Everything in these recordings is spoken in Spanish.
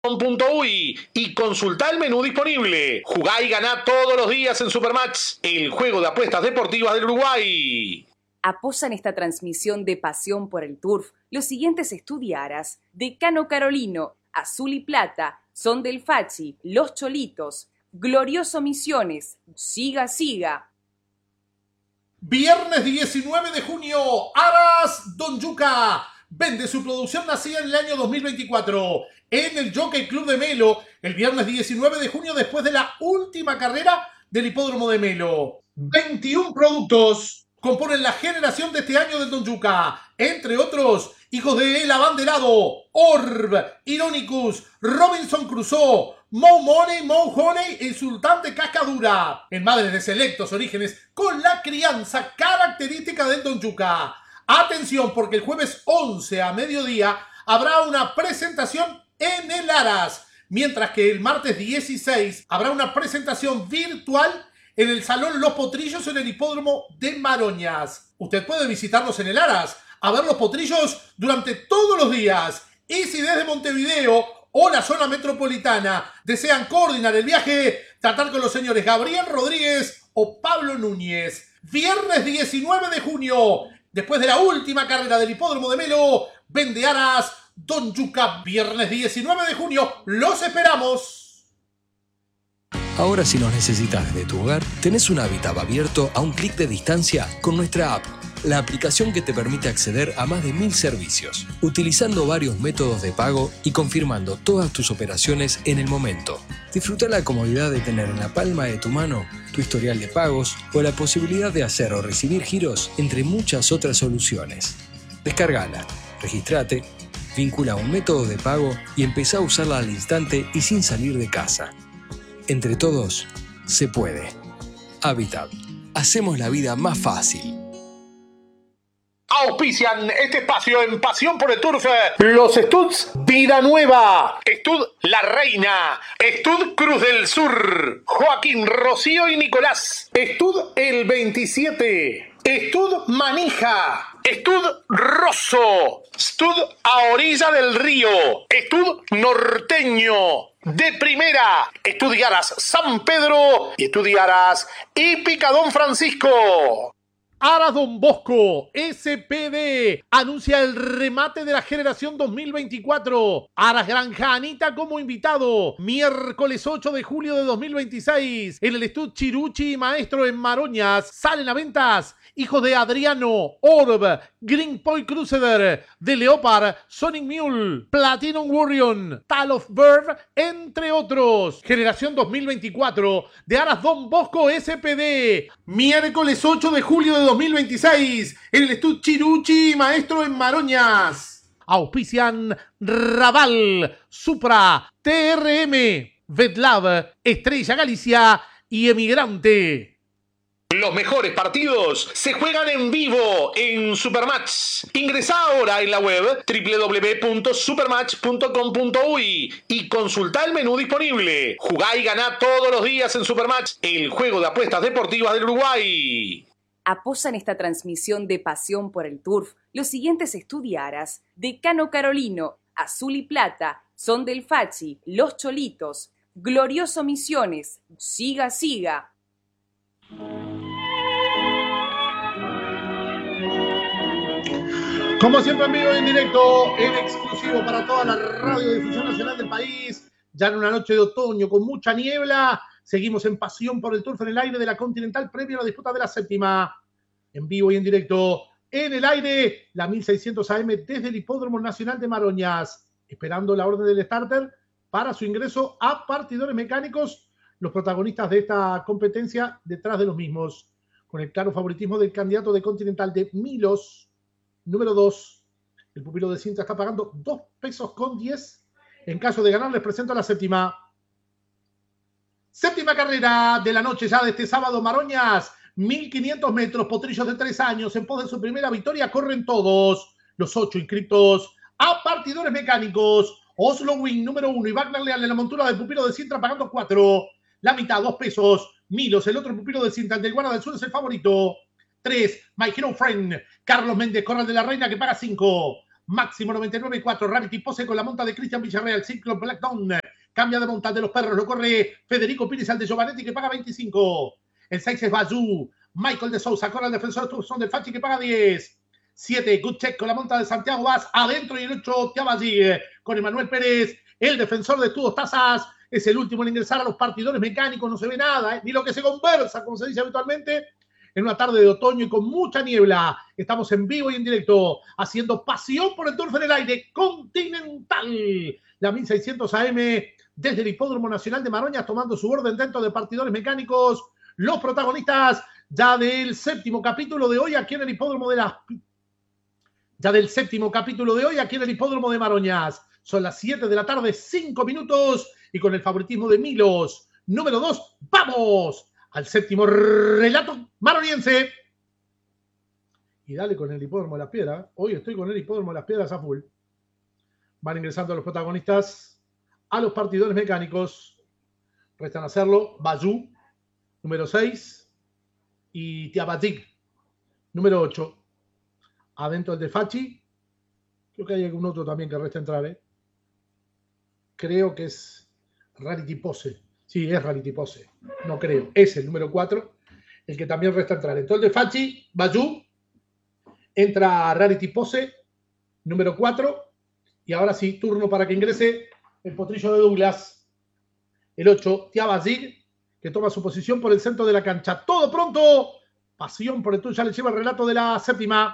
Uy y consultá el menú disponible. Jugá y ganá todos los días en Supermatch, el juego de apuestas deportivas del Uruguay. Apoyan esta transmisión de Pasión por el Turf los siguientes estudiaras: Decano Carolino, Azul y Plata, Son del Fachi, Los Cholitos, Glorioso Misiones, Siga Siga. Viernes 19 de junio, Aras Don Yuca vende su producción nacida en el año 2024 en el Jockey Club de Melo el viernes 19 de junio después de la última carrera del hipódromo de Melo. 21 productos componen la generación de este año del Don Yuca, entre otros hijos de El Abanderado, Orb, Ironicus, Robinson Crusoe, Mo Money, Mo Honey y Sultán de Cascadura, en madres de selectos orígenes con la crianza característica del Don Yuca. Atención, porque el jueves 11 a mediodía habrá una presentación en el Aras, mientras que el martes 16 habrá una presentación virtual en el Salón Los Potrillos en el Hipódromo de Maroñas. Usted puede visitarnos en el Aras a ver los potrillos durante todos los días. Y si desde Montevideo o la zona metropolitana desean coordinar el viaje, tratar con los señores Gabriel Rodríguez o Pablo Núñez. Viernes 19 de junio, después de la última carrera del hipódromo de Melo, vende Aras Don Yuca. Viernes 19 de junio, los esperamos. Ahora, si nos necesitas desde tu hogar, tenés un hábitat abierto a un clic de distancia con nuestra app, la aplicación que te permite acceder a más de 1000 servicios, utilizando varios métodos de pago y confirmando todas tus operaciones en el momento. Disfruta la comodidad de tener en la palma de tu mano tu historial de pagos o la posibilidad de hacer o recibir giros, entre muchas otras soluciones. Descárgala, registrate, vincula un método de pago y empezá a usarla al instante y sin salir de casa. Entre todos, se puede. Habitat. Hacemos la vida más fácil. Auspician este espacio en Pasión por el Turf los Studs Vida Nueva, Stud La Reina, Stud Cruz del Sur, Joaquín, Rocío y Nicolás, Stud El 27, Stud Manija, Stud Rosso, Stud A Orilla del Río, Stud Norteño, de Primera, Estudiaras San Pedro y Estudiaras Hípica Don Francisco. Aras Don Bosco, SPD, anuncia el remate de la generación 2024. Aras Granja Anita como invitado. Miércoles 8 de julio de 2026. En el Estud Chiruchi Maestro en Maroñas. Salen a ventas hijos de Adriano, Orb, Green Point Crusader, de Leopard, Sonic Mule, Platinum Warrior, Tal of Bird, entre otros. Generación 2024 de Aras Don Bosco SPD. Miércoles 8 de julio de 2026 en el Estud Chiruchi Maestro en Maroñas. Auspician Raval, Supra, TRM, VetLab, Estrella Galicia y Emigrante. Los mejores partidos se juegan en vivo en Supermatch. Ingresá ahora en la web www.supermatch.com.uy y consultá el menú disponible. Jugá y ganá todos los días en Supermatch, el juego de apuestas deportivas del Uruguay. Apoyan esta transmisión de Pasión por el Turf los siguientes estudiaras: Decano Carolino, Azul y Plata, Son del Fachi, Los Cholitos, Glorioso Misiones, Siga Siga. Como siempre, en vivo y en directo, en exclusivo para toda la radiodifusión nacional del país, ya en una noche de otoño con mucha niebla, seguimos en Pasión por el Turf en el aire de la Continental previo a la disputa de la séptima. En vivo y en directo, en el aire, la 1600 AM desde el Hipódromo Nacional de Maroñas, esperando la orden del starter para su ingreso a partidores mecánicos, los protagonistas de esta competencia detrás de los mismos, con el claro favoritismo del candidato de Continental de Milos, número 2. El pupilo de Cinta está pagando 2 pesos con 10. En caso de ganar, les presento la séptima. Séptima carrera de la noche ya de este sábado, Maroñas. 1500 metros, potrillos de 3 años. En pos de su primera victoria corren todos. Los 8 inscritos a partidores mecánicos. Oslo Wing, número 1. Y Wagner Leal en la montura del pupilo de Cinta pagando 4. La mitad, 2 pesos. Milos, el otro pupilo de Cinta, el del Guarda del Sur, es el favorito. 3, My Hero Friend, Carlos Méndez, Corral de la Reina, que paga 5. máximo 99.4. Rarity Pose con la monta de Cristian Villarreal. Ciclo Blackdown. Cambia de monta de los perros. Lo corre Federico Pires al de Giovanetti que paga 25. El 6 es Bayou. Michael de Sousa corre al defensor Tucson del Fachi que paga 10. 7, Good Check con la monta de Santiago Vaz adentro y el 8, Tiaballi con Emanuel Pérez, el defensor de Estudos Tazas, es el último en ingresar a los partidores mecánicos, no se ve nada, ni lo que se conversa, como se dice habitualmente, en una tarde de otoño y con mucha niebla. Estamos en vivo y en directo, haciendo pasión por el turf en el aire continental. La 1600 AM desde el Hipódromo Nacional de Maroñas, tomando su orden dentro de partidores mecánicos, los protagonistas ya del séptimo capítulo de hoy aquí en el Hipódromo de las... Ya del séptimo capítulo de hoy aquí en el Hipódromo de Maroñas. Son las 7 de la tarde, 5 minutos, y con el favoritismo de Milos, número 2, ¡vamos! Al séptimo relato maroniense. Y dale con el Hipódromo de las Piedras. Hoy estoy con el Hipódromo de las Piedras a full. Van ingresando los protagonistas a los partidores mecánicos. Restan hacerlo Bayou, número 6, y Tiabatic, número 8. Adentro el de Fachi. Creo que hay algún otro también que resta entrar, Creo que es Rarity Pose. Sí, es Rarity Pose. No creo. Es el número 4, el que también resta entrar. Entonces el de Fachi, Bayou, entra Rarity Pose, número 4. Y ahora sí, turno para que ingrese el potrillo de Douglas, el 8, Tiaballi, que toma su posición por el centro de la cancha. Todo pronto. Pasión por el tuyo. Ya le lleva el relato de la séptima.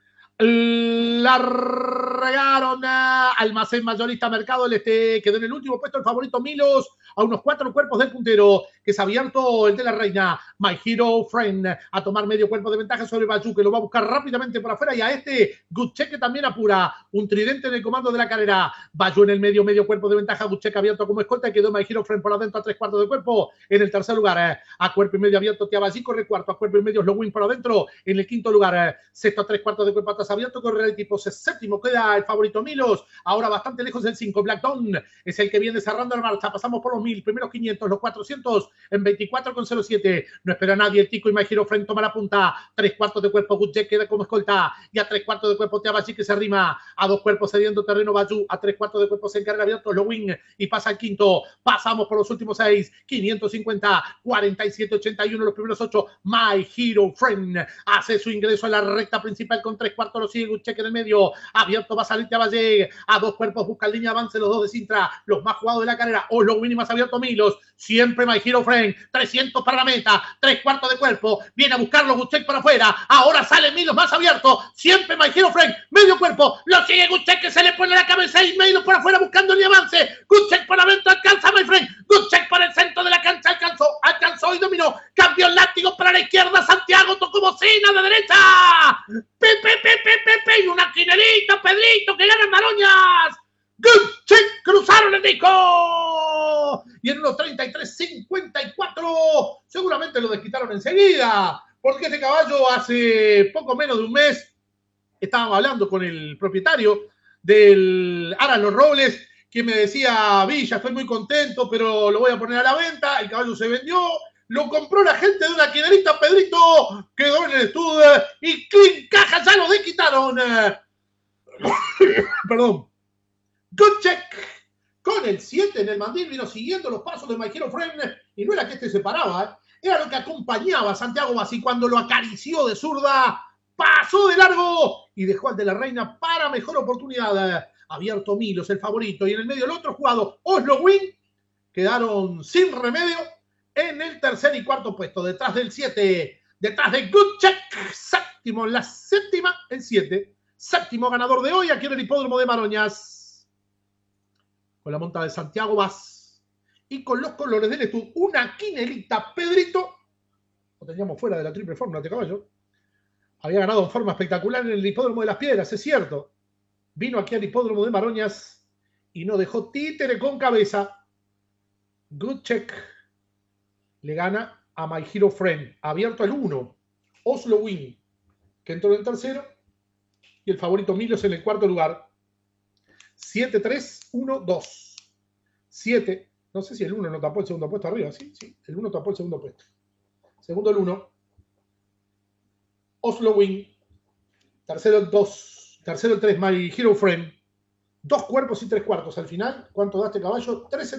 Largaron a Almacén Mayorista Mercado del Este. Quedó en el último puesto el favorito Milos, a unos 4 cuerpos del puntero, que es abierto el de la reina. My Hero Friend a tomar medio cuerpo de ventaja sobre Bayou, que lo va a buscar rápidamente por afuera, y a este Good Check que también apura. Un tridente en el comando de la carrera. Bayou en el medio cuerpo de ventaja. Good Check abierto como escolta, y quedó My Hero Friend por adentro a 3/4 de cuerpo. En el tercer lugar, a cuerpo y medio abierto Tiaballi, corre cuarto. A cuerpo y medio Slowing por adentro. En el quinto lugar, sexto a 3/4 de cuerpo atrás abierto, corre el tipo séptimo, queda el favorito Milos, ahora bastante lejos del 5, Blackdown es el que viene cerrando la marcha. Pasamos por los 1000, primeros 500, los 400 en 24,07, no espera nadie, el Tico y My Hero Friend toma la punta, 3/4 de cuerpo, Good Check queda como escolta, y a 3/4 de cuerpo Tiaballi que se arrima, a 2 cuerpos cediendo terreno Bayou, a 3/4 de cuerpo se encarga abierto Lowing y pasa al quinto. Pasamos por los últimos 6, 550, 47, 81, los primeros 8, My Hero Friend hace su ingreso a la recta principal con 3/4, lo sigue Good Check en el medio, abierto va a salir Tiaballi, a 2 cuerpos busca el línea de avance los 2 de Sintra, los más jugados de la carrera, Lowing y más abierto Milos, siempre My Hero Friend, 300 para la meta, 3/4 de cuerpo, viene a buscarlo Good Check para afuera, ahora sale Milos más abierto, siempre My Hero Friend, medio cuerpo, lo sigue Good Check que se le pone la cabeza y Milos por afuera buscando el línea de avance, Good Check por adentro, alcanza My Friend, Good Check por el centro de la cancha, alcanzó y dominó, cambió el látigo para la izquierda, Santiago tocó bocina de derecha, y una quinerita, Pedrito, que gana en Maroñas. Good Check, cruzaron el disco. Y en unos 33.54, seguramente lo desquitaron enseguida, porque este caballo hace poco menos de un mes, estábamos hablando con el propietario del Aras Los Robles, que me decía, Villa, estoy muy contento, pero lo voy a poner a la venta. El caballo se vendió. Lo compró la gente de una quinerita, Pedrito, quedó en el estudio y clean caja, ya lo desquitaron. Perdón. Good Check con el 7 en el mandil vino siguiendo los pasos de My Hero Friend y no era que se paraba, era lo que acompañaba a Santiago Vaz, y cuando lo acarició de zurda, pasó de largo y dejó al de la reina para mejor oportunidad. Abierto Milos, el favorito, y en el medio el otro jugado, Lowing, quedaron sin remedio en el tercer y cuarto puesto, detrás del 7, detrás de Good Check, séptimo, la séptima, el 7, séptimo ganador de hoy aquí en el Hipódromo de Maroñas, con la monta de Santiago Vaz y con los colores del Estud, una quinelita, Pedrito, lo teníamos fuera de la triple fórmula de caballo, había ganado en forma espectacular en el Hipódromo de las Piedras, es cierto, vino aquí al Hipódromo de Maroñas y no dejó títere con cabeza. Good Check le gana a My Hero Friend, abierto al 1, Lowing, que entró en el tercero, y el favorito Milos en el cuarto lugar. 7-3-1-2. 7, no sé si el 1 no tapó el segundo puesto arriba, sí, el 1 tapó el segundo puesto. Segundo el 1, Lowing, tercero el 2, Tercero el 3, My Hero Friend. 2 cuerpos y 3 cuartos al final. ¿Cuánto da este caballo? 13.